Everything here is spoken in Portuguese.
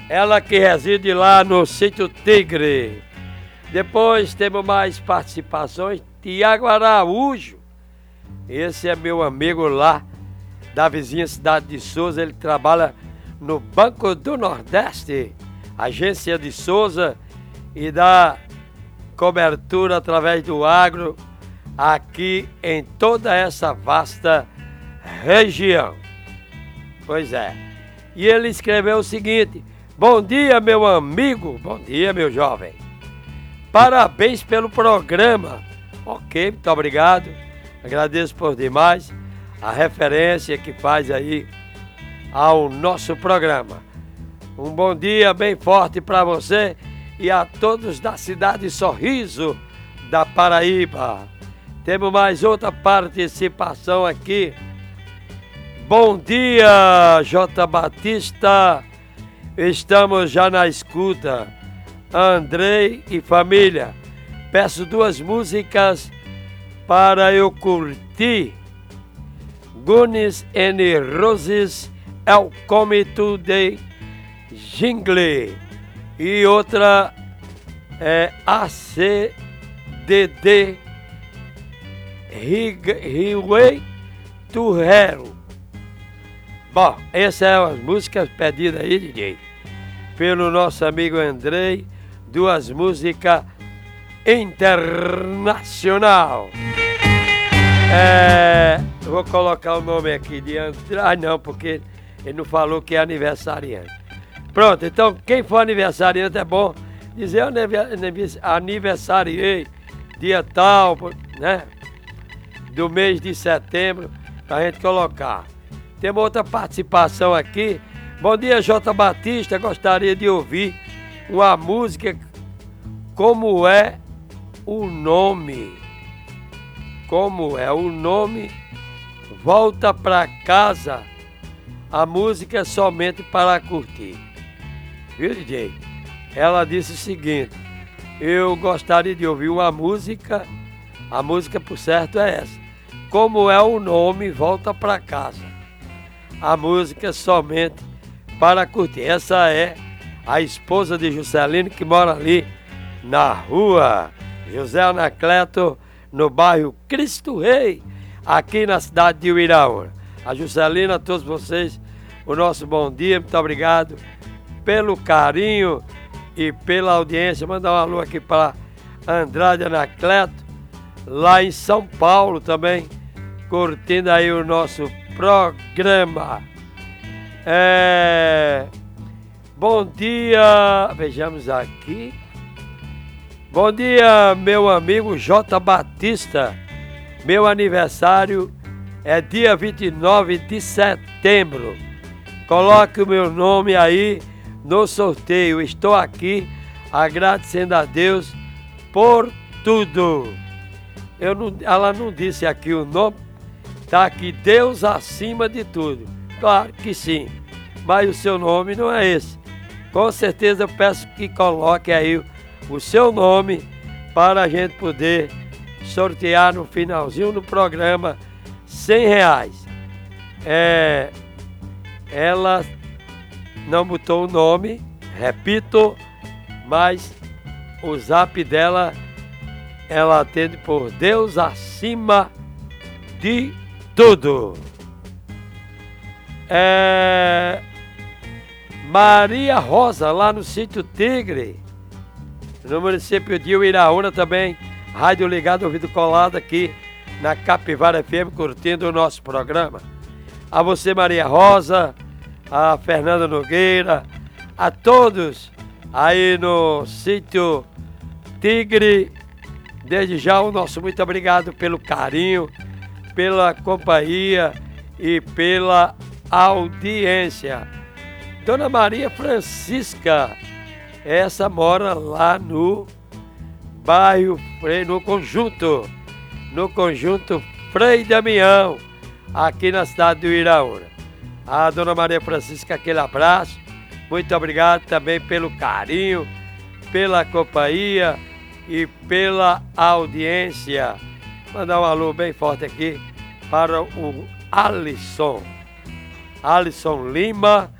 ela que reside lá no Sítio Tigre. Depois temos mais participações. Tiago Araújo, esse é meu amigo lá da vizinha cidade de Souza. Ele trabalha no Banco do Nordeste, agência de Souza, e dá cobertura através do agro aqui em toda essa vasta região. Pois é. E ele escreveu o seguinte: bom dia, meu amigo. Bom dia, meu jovem. Parabéns pelo programa. Ok, muito obrigado. Agradeço por demais a referência que faz aí ao nosso programa. Um bom dia bem forte para você e a todos da cidade de Sorriso, da Paraíba. Temos mais outra participação aqui. Bom dia, J. Batista. Estamos já na escuta. Andrei e família. Peço 2 músicas para eu curtir. Guns N' Roses, Welcome to the Jungle. E outra é ACDD, Highway to Hell. Bom, essas são as músicas pedidas aí, DJ, pelo nosso amigo Andrei. 2 músicas internacional. Vou colocar o nome aqui de André. Ah, não, porque ele não falou que é aniversariante. Pronto, então quem for aniversariante é bom dizer aniversariei dia tal, né? Do mês de setembro, pra gente colocar. Temos outra participação aqui. Bom dia, J. Batista. Gostaria de ouvir uma música. Como é o nome? Como é o nome? Volta pra casa. A música é somente para curtir. Viu, DJ? Ela disse o seguinte: eu gostaria de ouvir uma música. A música, por certo, é essa. Como é o nome? Volta pra casa. A música é somente para curtir. Essa é a esposa de Juscelino, que mora ali na rua José Anacleto, no bairro Cristo Rei, aqui na cidade de Uiraúna. A Juscelina, a todos vocês, o nosso bom dia. Muito obrigado pelo carinho e pela audiência. Mandar um alô aqui para Andrade Anacleto, lá em São Paulo também, curtindo aí o nosso programa. Bom dia, vejamos aqui. Bom dia, meu amigo J. Batista. Meu aniversário é dia 29 de setembro. Coloque o meu nome aí no sorteio. Estou aqui agradecendo a Deus por tudo. Ela não disse aqui o nome. Está aqui Deus acima de tudo. Claro que sim, mas o seu nome não é esse. Com certeza eu peço que coloque aí o seu nome para a gente poder sortear no finalzinho do programa R$100. Ela não botou o nome, repito, mas o zap dela, ela atende por Deus acima de tudo. Maria Rosa, lá no Sítio Tigre, no município de Uiraúna também. Rádio ligado, ouvido colado aqui na Capivara FM, curtindo o nosso programa. A você, Maria Rosa, a Fernanda Nogueira, a todos aí no Sítio Tigre, desde já o nosso muito obrigado pelo carinho, pela companhia e pela audiência. Dona Maria Francisca, essa mora lá no bairro, no conjunto Frei Damião, aqui na cidade do Uiraúna. A Dona Maria Francisca, aquele abraço, muito obrigado também pelo carinho, pela companhia e pela audiência. Mandar um alô bem forte aqui para o Alisson Lima,